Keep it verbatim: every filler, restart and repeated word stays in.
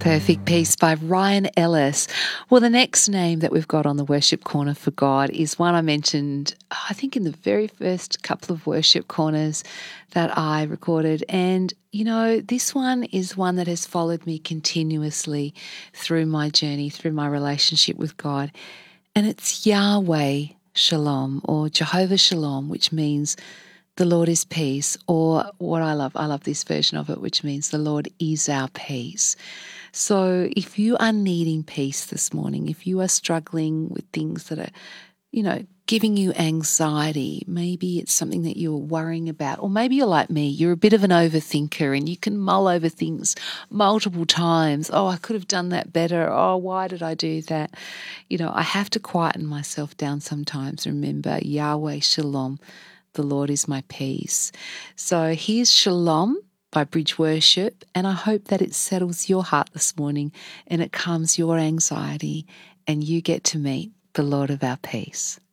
Perfect Peace by Ryan Ellis. Well, the next name that we've got on the worship corner for God is one I mentioned, I think, in the very first couple of worship corners that I recorded. And, you know, this one is one that has followed me continuously through my journey, through my relationship with God. And it's Yahweh Shalom, or Jehovah Shalom, which means the Lord is peace, or what I love, I love this version of it, which means the Lord is our peace. So if you are needing peace this morning, if you are struggling with things that are, you know, giving you anxiety, maybe it's something that you're worrying about, or maybe you're like me, you're a bit of an overthinker and you can mull over things multiple times. Oh, I could have done that better. Oh, why did I do that? You know, I have to quieten myself down sometimes. Remember, Yahweh Shalom, the Lord is my peace. So here's Shalom by Bridge Worship, and I hope that it settles your heart this morning and it calms your anxiety and you get to meet the Lord of our peace.